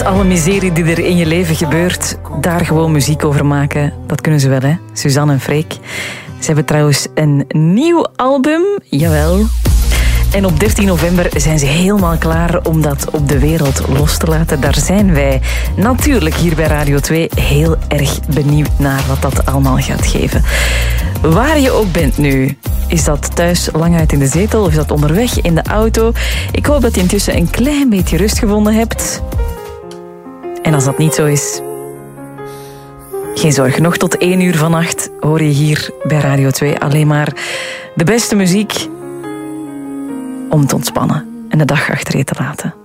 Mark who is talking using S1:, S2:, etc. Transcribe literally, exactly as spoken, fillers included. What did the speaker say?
S1: Met alle miserie die er in je leven gebeurt, daar gewoon muziek over maken, dat kunnen ze wel, hè? Suzanne en Freek. Ze hebben trouwens een nieuw album, jawel. En op dertien november zijn ze helemaal klaar om dat op de wereld los te laten. Daar zijn wij natuurlijk hier bij Radio twee heel erg benieuwd naar wat dat allemaal gaat geven. Waar je ook bent nu, is dat thuis lang uit in de zetel of is dat onderweg in de auto? Ik hoop dat je intussen een klein beetje rust gevonden hebt. En als dat niet zo is, geen zorg, nog tot één uur vannacht hoor je hier bij Radio twee alleen maar de beste muziek om te ontspannen en de dag achter je te laten.